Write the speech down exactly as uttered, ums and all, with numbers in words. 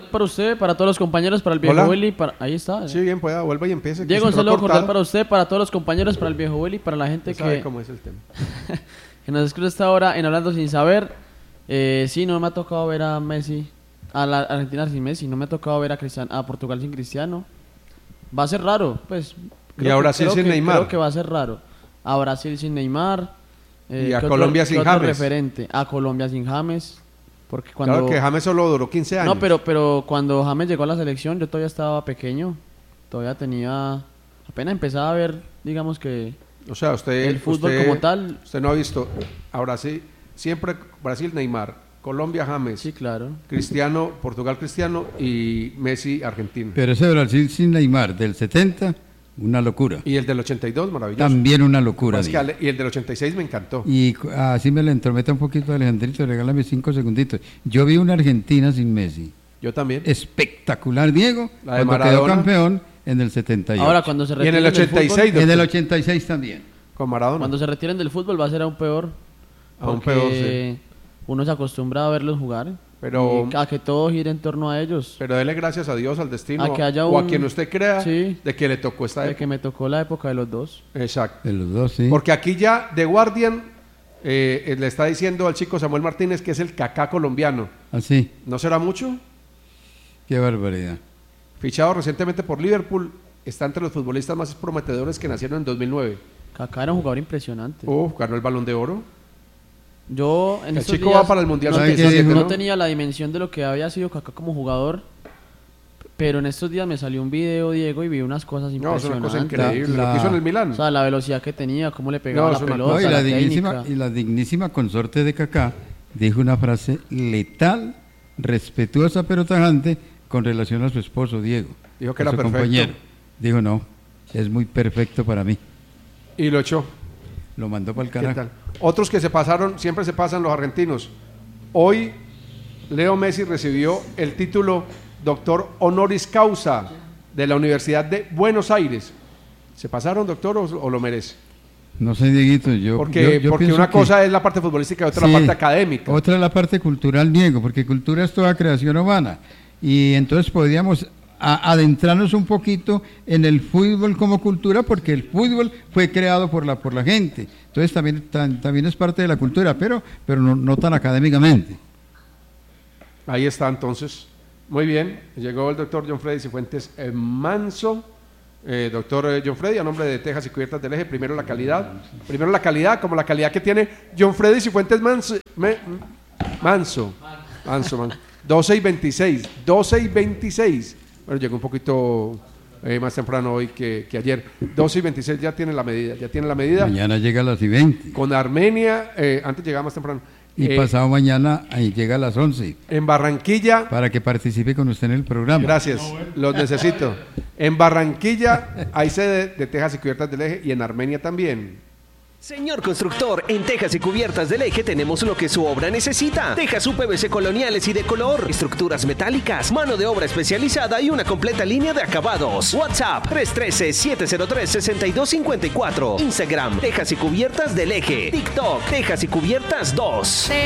para usted, para todos los compañeros, para el viejo Hola. Willy. Para... Ahí está. Sí, bien, pueda, vuelva y empiece. Diego, un saludo cordial para usted, para todos los compañeros, para el viejo Willy, para la gente sabe que, cómo es el tema. que nos escucha esta hora en Hablando Sin Saber. Eh, sí, no me ha tocado ver a Messi, a la Argentina sin Messi, no me ha tocado ver a, Cristiano, a Portugal sin Cristiano. Va a ser raro, pues. Y a Brasil sin que, Neymar. Creo que va a ser raro. A Brasil sin Neymar. Eh, Y a ¿qué Colombia otro, sin qué otro James. referente? A Colombia sin James. Porque cuando... Claro que James solo duró quince años. No, pero, pero cuando James llegó a la selección, yo todavía estaba pequeño. Todavía tenía... Apenas empezaba a ver, digamos que... O sea, usted... el fútbol usted, como tal. Usted no ha visto... Ahora sí, siempre Brasil, Neymar. Colombia, James. Sí, claro. Cristiano, Portugal, Cristiano. Y Messi, Argentina. Pero ese Brasil sin Neymar del setenta, una locura. Y el del ochenta y dos, maravilloso. También una locura. Pues que ale- y el del ochenta y seis me encantó. Y cu- así me le entrometa un poquito, Alejandrito, regálame cinco segunditos. Yo vi una Argentina sin Messi. Yo también. Espectacular, Diego, La de cuando quedó Maradona. campeón en el setenta y ocho. Ahora, cuando se Y en retiren el del ochenta y seis, fútbol, En el doctor. ochenta y seis también. Con Maradona. cuando se retiren del fútbol va a ser aún peor. Aún porque peor, sí. uno se acostumbra a verlos jugar. Pero- y a que todo gire en torno a ellos. Pero dele gracias a Dios, al destino, A que haya o a un- quien usted crea, Sí. de que le tocó esta De época. que me tocó la época de los dos. Exacto. De los dos, sí. Porque aquí ya The Guardian eh, eh, le está diciendo al chico Samuel Martínez que es el Kaká colombiano. Así, ¿No será mucho? qué barbaridad. Fichado recientemente por Liverpool, está entre los futbolistas más prometedores que nacieron en dos mil nueve. Kaká era un jugador impresionante. Uf, ganó el Balón de Oro. Yo en El estos chico días va para el Mundial no, ¿Sabe te- qué dijo? no ¿no? tenía la dimensión de lo que había sido Kaká como jugador, pero en estos días me salió un video, Diego, y vi unas cosas No, es una impresionantes. cosa increíble. La- Lo que hizo en el Milán. O sea, la velocidad que tenía, cómo le pegaba No, la es una pelota, No, y, la, la dignísima, técnica. y la dignísima consorte de Kaká dijo una frase letal, respetuosa pero tajante con relación a su esposo Diego. Dijo que a era su perfecto. compañero. Dijo, no, es muy perfecto para mí. Y lo echó. Lo mandó para el ¿Qué carajo. tal? Otros que se pasaron, siempre se pasan los argentinos. Hoy Leo Messi recibió el título doctor honoris causa de la Universidad de Buenos Aires. ¿Se pasaron, doctor, o, o lo merece? No sé, Dieguito, yo... Porque, yo- yo porque pienso una que- cosa es la parte futbolística y otra Sí, la parte académica. Otra es la parte cultural, Diego, porque cultura es toda creación humana. Y entonces podríamos a- adentrarnos un poquito en el fútbol como cultura, porque el fútbol fue creado por la por la gente. Entonces también, tan- también es parte de la cultura, pero, pero no, no tan académicamente. Ahí está entonces. Muy bien, llegó el doctor John Freddy Cifuentes eh, Manso. Eh, doctor eh, John Freddy, a nombre de Tejas y Cubiertas del Eje, primero la calidad. Primero la calidad, como la calidad que tiene John Freddy Cifuentes Manso. me- Manso. Manso, man. doce y veintiséis. doce y veintiséis. Bueno, llegó un poquito eh, más temprano hoy que, que ayer. doce y veintiséis ya tiene la medida. Ya tiene la medida. Mañana llega a las y veinte. Con Armenia, eh, antes llegaba más temprano. Y Eh, pasado mañana ahí llega a las once, En Barranquilla. para que participe con usted en el programa. Gracias, los necesito. En Barranquilla hay sede de Tejas y Cubiertas del Eje y en Armenia también. Señor constructor, en Tejas y Cubiertas del Eje tenemos lo que su obra necesita. Tejas U P V C coloniales y de color, estructuras metálicas, mano de obra especializada y una completa línea de acabados. WhatsApp tres uno tres, siete cero tres, seis dos cinco cuatro. Instagram, Tejas y Cubiertas del Eje. TikTok, Tejas y Cubiertas dos.